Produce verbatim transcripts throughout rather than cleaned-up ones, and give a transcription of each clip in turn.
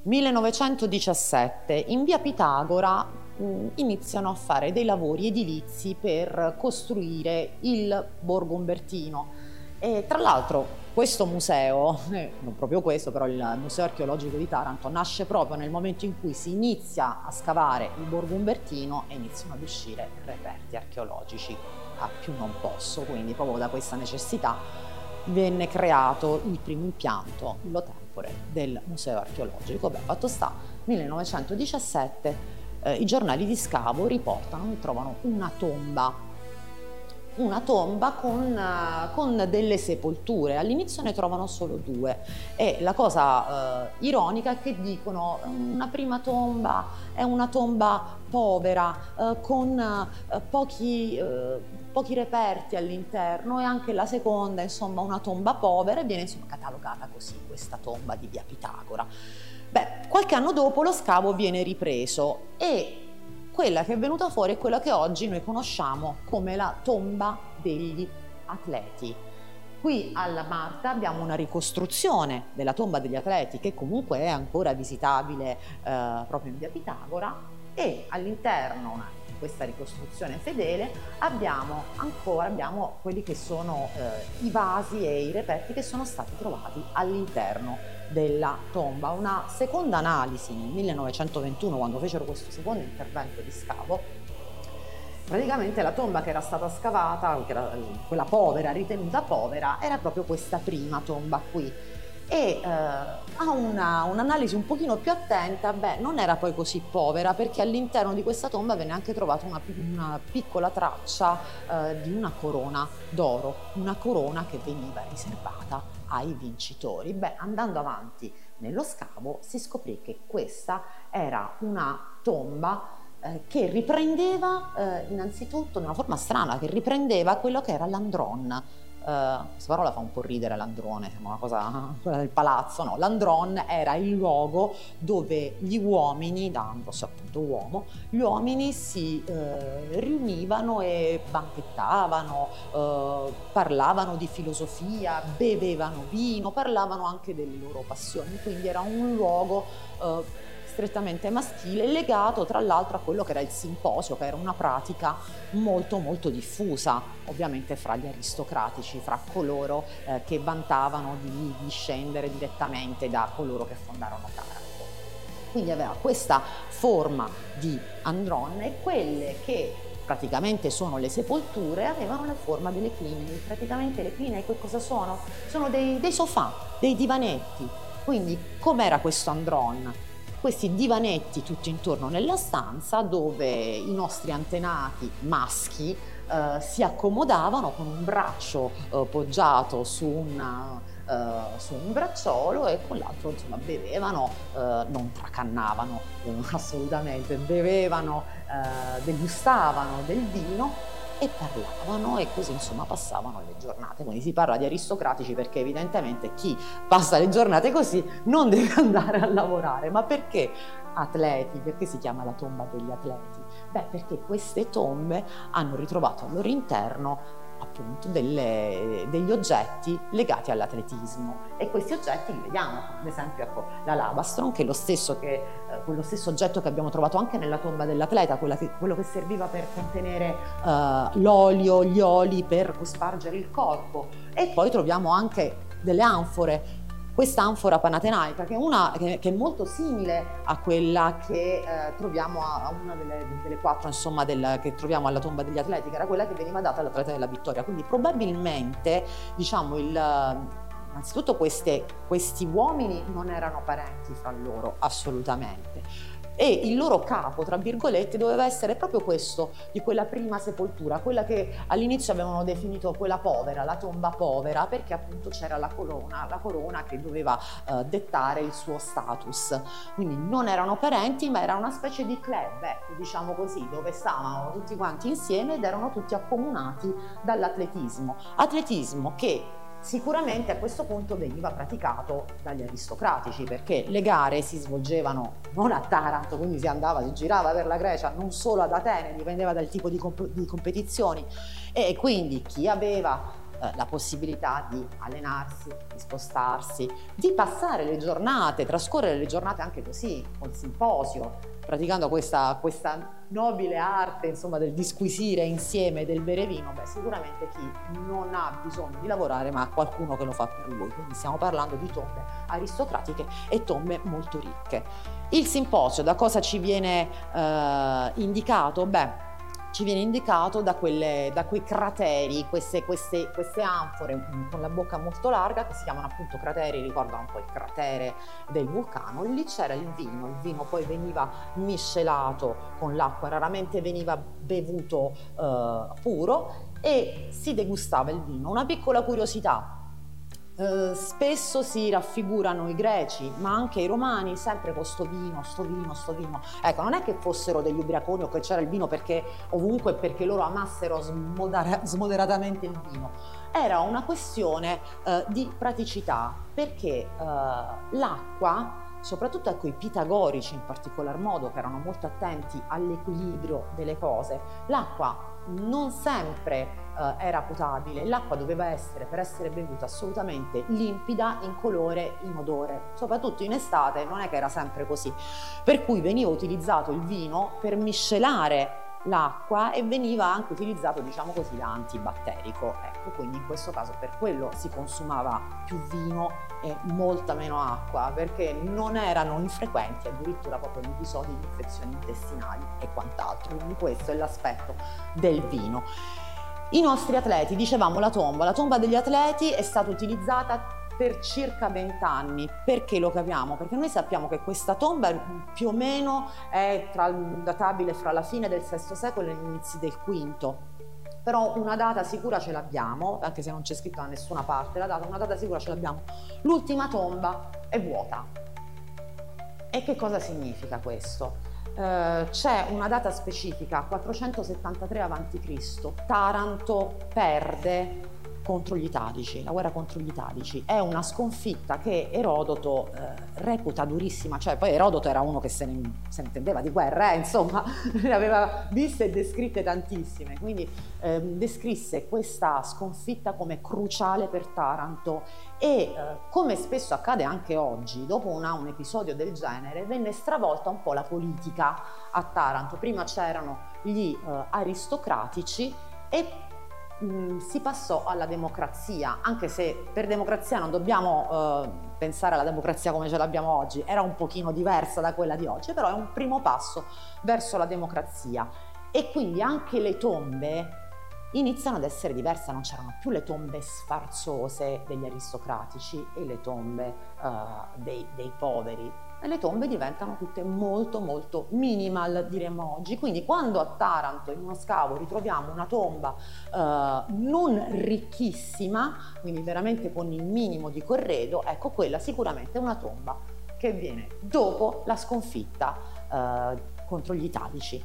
millenovecentodiciassette, in via Pitagora mh, iniziano a fare dei lavori edilizi per costruire il Borgo Umbertino. E tra l'altro questo museo, eh, non proprio questo, però il Museo Archeologico di Taranto, nasce proprio nel momento in cui si inizia a scavare il Borgo Umbertino e iniziano ad uscire reperti archeologici a più non posso, quindi proprio da questa necessità venne creato il primo impianto, lo tempore del Museo Archeologico. Beh, fatto sta, millenovecentodiciassette, eh, i giornali di scavo riportano e trovano una tomba una tomba con, uh, con delle sepolture. All'inizio ne trovano solo due e la cosa uh, ironica è che dicono una prima tomba è una tomba povera, uh, con uh, pochi, uh, pochi reperti all'interno, e anche la seconda, insomma, una tomba povera, e viene insomma catalogata così questa tomba di via Pitagora. Beh, qualche anno dopo lo scavo viene ripreso e quella che è venuta fuori è quella che oggi noi conosciamo come la tomba degli atleti. Qui alla Marta abbiamo una ricostruzione della tomba degli atleti che comunque è ancora visitabile eh, proprio in via Pitagora, e all'interno di questa ricostruzione fedele abbiamo ancora abbiamo quelli che sono eh, i vasi e i reperti che sono stati trovati all'interno della tomba. Una seconda analisi nel millenovecentoventuno, quando fecero questo secondo intervento di scavo, praticamente la tomba che era stata scavata, che era quella povera, ritenuta povera, era proprio questa prima tomba qui. E eh, a una, un'analisi un pochino più attenta, beh, non era poi così povera, perché all'interno di questa tomba venne anche trovata una, una piccola traccia eh, di una corona d'oro, una corona che veniva riservata ai vincitori. Beh, andando avanti nello scavo si scoprì che questa era una tomba eh, che riprendeva eh, innanzitutto, in una forma strana, che riprendeva quello che era l'andron. Uh, questa parola fa un po' ridere, l'androne, sembra una cosa, quella del palazzo. No, l'andron era il luogo dove gli uomini, da Andros appunto uomo, gli uomini si eh, riunivano e banchettavano, eh, parlavano di filosofia, bevevano vino, parlavano anche delle loro passioni, quindi era un luogo eh, strettamente maschile, legato tra l'altro a quello che era il simposio, che era una pratica molto molto diffusa ovviamente fra gli aristocratici, fra coloro eh, che vantavano di discendere direttamente da coloro che fondarono Taranto. Quindi aveva questa forma di andron, e quelle che praticamente sono le sepolture avevano la forma delle clinei. Praticamente le clinei che cosa sono? Sono dei, dei sofà, dei divanetti. Quindi com'era questo andron? Questi divanetti tutti intorno nella stanza dove i nostri antenati maschi eh, si accomodavano con un braccio eh, poggiato su, una, eh, su un bracciolo, e con l'altro insomma bevevano, eh, non tracannavano eh, assolutamente, bevevano, eh, degustavano del vino e parlavano, e così insomma passavano le giornate. Quindi si parla di aristocratici perché evidentemente chi passa le giornate così non deve andare a lavorare. Ma perché atleti? Perché si chiama la tomba degli atleti? Beh, perché queste tombe hanno ritrovato al loro interno appunto delle, degli oggetti legati all'atletismo, e questi oggetti li vediamo, ad esempio ecco la lavastron, che è lo stesso, che, eh, quello stesso oggetto che abbiamo trovato anche nella tomba dell'atleta, quella che, quello che serviva per contenere eh, l'olio, gli oli per cospargere il corpo. E poi troviamo anche delle anfore, questa anfora panatenaica che è, una, che, che è molto simile a quella che eh, troviamo a, a una delle, delle quattro insomma del, che troviamo alla tomba degli atleti, che era quella che veniva data all'atleta della vittoria. Quindi probabilmente diciamo il innanzitutto queste, questi uomini non erano parenti fra loro assolutamente, e il loro capo, tra virgolette, doveva essere proprio questo, di quella prima sepoltura, quella che all'inizio avevano definito quella povera, la tomba povera, perché appunto c'era la corona, la corona che doveva eh, dettare il suo status. Quindi non erano parenti, ma era una specie di club, ecco, diciamo così, dove stavano tutti quanti insieme ed erano tutti accomunati dall'atletismo. Atletismo che sicuramente a questo punto veniva praticato dagli aristocratici, perché le gare si svolgevano non a Taranto, quindi si andava, si girava per la Grecia, non solo ad Atene, dipendeva dal tipo di, comp- di competizioni, e quindi chi aveva eh, la possibilità di allenarsi, di spostarsi, di passare le giornate, trascorrere le giornate anche così, col simposio, praticando questa, questa nobile arte, insomma, del disquisire insieme, del bere vino. Beh, sicuramente chi non ha bisogno di lavorare, ma ha qualcuno che lo fa per lui. Quindi stiamo parlando di tombe aristocratiche e tombe molto ricche. Il simposio da cosa ci viene eh, indicato? Beh, ci viene indicato da, quelle, da quei crateri, queste, queste, queste anfore con la bocca molto larga, che si chiamano appunto crateri, ricordano un po' il cratere del vulcano. Lì c'era il vino, il vino poi veniva miscelato con l'acqua, raramente veniva bevuto eh, puro, e si degustava il vino. Una piccola curiosità: Uh, spesso si raffigurano i greci, ma anche i romani, sempre con sto vino, sto vino, sto vino. Ecco, non è che fossero degli ubriaconi o che c'era il vino perché ovunque, perché loro amassero smodera- smoderatamente il vino. Era una questione uh, di praticità, perché uh, l'acqua, soprattutto ecco i pitagorici in particolar modo, che erano molto attenti all'equilibrio delle cose, l'acqua non sempre uh, era potabile, l'acqua doveva essere, per essere bevuta, assolutamente limpida, incolore, inodore. Soprattutto in estate non è che era sempre così, per cui veniva utilizzato il vino per miscelare l'acqua e veniva anche utilizzato, diciamo così, da antibatterico. Ecco, quindi in questo caso per quello si consumava più vino e molta meno acqua, perché non erano infrequenti addirittura proprio gli episodi di infezioni intestinali e quant'altro. Quindi questo è l'aspetto del vino. I nostri atleti, dicevamo la tomba, la tomba degli atleti è stata utilizzata per circa venti anni. Perché lo capiamo? Perché noi sappiamo che questa tomba più o meno è tra, databile fra la fine del sesto secolo e gli inizi del quinto. Però una data sicura ce l'abbiamo, anche se non c'è scritto da nessuna parte la data, una data sicura ce l'abbiamo. L'ultima tomba è vuota. E che cosa significa questo? Uh, c'è una data specifica, quattrocentosettantatré avanti Cristo, Taranto perde contro gli Italici, la guerra contro gli Italici. È una sconfitta che Erodoto eh, reputa durissima, cioè poi Erodoto era uno che se ne, se ne intendeva di guerra, eh, insomma, ne aveva viste e descritte tantissime, quindi eh, descrisse questa sconfitta come cruciale per Taranto e eh, come spesso accade anche oggi, dopo una, un episodio del genere, venne stravolta un po' la politica a Taranto. Prima c'erano gli eh, aristocratici e si passò alla democrazia, anche se per democrazia non dobbiamo eh, pensare alla democrazia come ce l'abbiamo oggi, era un pochino diversa da quella di oggi, però è un primo passo verso la democrazia. E quindi anche le tombe iniziano ad essere diverse, non c'erano più le tombe sfarzose degli aristocratici e le tombe eh, dei, dei poveri. E le tombe diventano tutte molto molto minimal, diremmo oggi. Quindi quando a Taranto, in uno scavo, ritroviamo una tomba eh, non ricchissima, quindi veramente con il minimo di corredo, ecco, quella sicuramente è una tomba che viene dopo la sconfitta eh, contro gli Italici.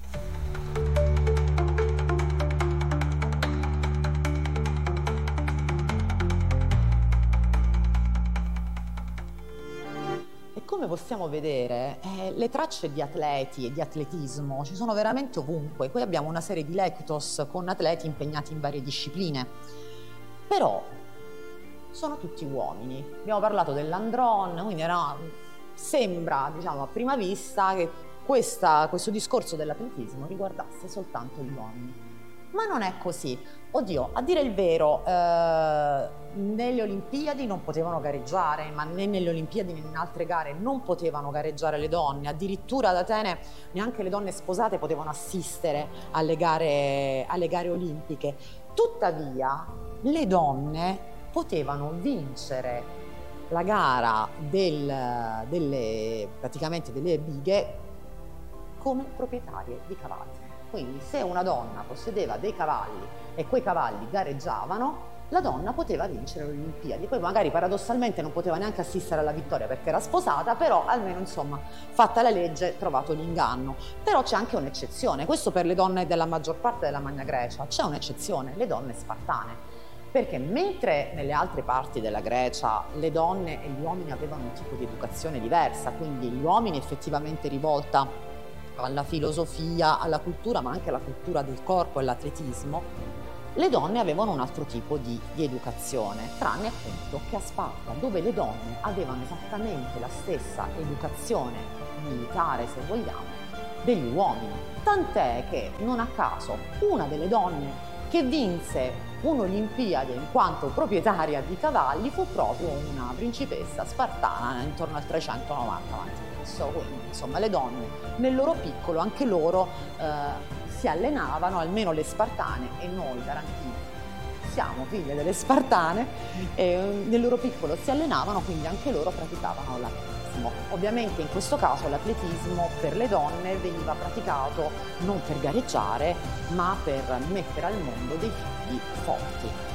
Come possiamo vedere, eh, le tracce di atleti e di atletismo ci sono veramente ovunque. Qui abbiamo una serie di lectos con atleti impegnati in varie discipline, però sono tutti uomini. Abbiamo parlato dell'andron, quindi era, sembra, diciamo, a prima vista che questa, questo discorso dell'atletismo riguardasse soltanto gli uomini. Ma non è così. Oddio, a dire il vero, eh, nelle Olimpiadi non potevano gareggiare, ma né nelle Olimpiadi né in altre gare non potevano gareggiare le donne. Addirittura ad Atene neanche le donne sposate potevano assistere alle gare, alle gare olimpiche. Tuttavia, le donne potevano vincere la gara del, delle, praticamente delle bighe come proprietarie di cavalli. Quindi se una donna possedeva dei cavalli e quei cavalli gareggiavano, la donna poteva vincere le Olimpiadi. Poi magari paradossalmente non poteva neanche assistere alla vittoria perché era sposata, però almeno, insomma, fatta la legge, trovato l'inganno. Però c'è anche un'eccezione, questo per le donne della maggior parte della Magna Grecia, c'è un'eccezione, le donne spartane. Perché mentre nelle altre parti della Grecia le donne e gli uomini avevano un tipo di educazione diversa, quindi gli uomini effettivamente rivolta alla filosofia, alla cultura, ma anche alla cultura del corpo e all'atletismo, le donne avevano un altro tipo di, di educazione, tranne appunto che a Sparta, dove le donne avevano esattamente la stessa educazione militare, se vogliamo, degli uomini. Tant'è che non a caso una delle donne che vinse un'Olimpiade in quanto proprietaria di cavalli fu proprio una principessa spartana intorno al trecentonovanta avanti Cristo. Quindi insomma le donne nel loro piccolo, anche loro eh, si allenavano, almeno le spartane, e noi tarantini siamo figlie delle spartane, e nel loro piccolo si allenavano, quindi anche loro praticavano l'atletismo. Ovviamente in questo caso l'atletismo per le donne veniva praticato non per gareggiare, ma per mettere al mondo dei figli forti.